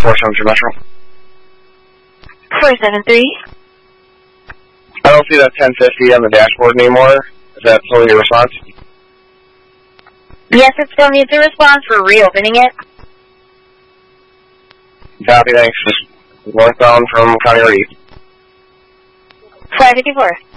473 Metro. 473. I don't see that 1050 on the dashboard anymore. Is that still your response? Yes, it still needs a response. We're reopening it. Copy, thanks. Northbound from County Road East. 554.